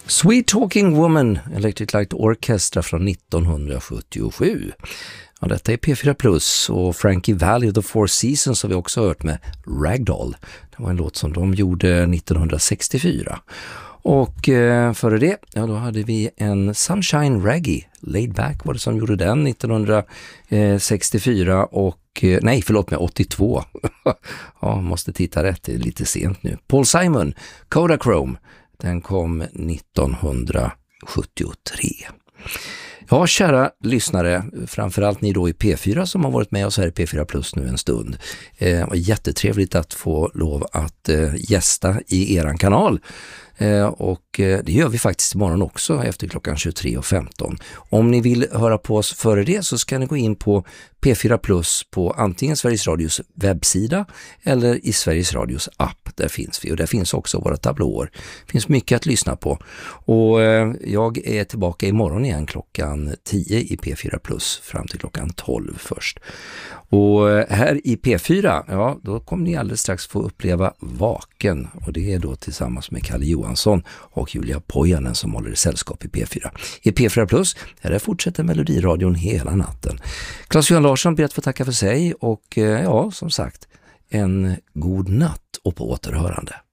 Sweet Talking Woman, Electric Light Orchestra från 1977. Ja, detta är P4 Plus och Frankie Valli of the Four Seasons har vi också hört med Ragdoll. Det var en låt som de gjorde 1964. Och före det, ja då hade vi en Sunshine Reggae. Laid Back var det som gjorde den 1964 och, nej förlåt mig, 82. Ja, måste titta rätt, det är lite sent nu. Paul Simon, Kodachrome, den kom 1973. Ja, kära lyssnare, framförallt ni då i P4 som har varit med oss här i P4 Plus nu en stund. Det var jättetrevligt att få lov att gästa i eran kanal. Och det gör vi faktiskt imorgon också efter klockan 23.15. Om ni vill höra på oss före det så ska ni gå in på P4 Plus på antingen Sveriges Radios webbsida eller i Sveriges Radios app. Där finns vi och där finns också våra tablåer. Det finns mycket att lyssna på. Och jag är tillbaka imorgon igen klockan 10 i P4 Plus fram till klockan 12 först. Och här i P4, ja då kommer ni alldeles strax få uppleva Vaken och det är då tillsammans med Kalle Johansson och Julia Pojanen som håller sällskap i P4. I P4 Plus, där fortsätter Melodiradion hela natten. Claes-Johan Larsson ber att få tacka för sig och ja, som sagt, en god natt och på återhörande.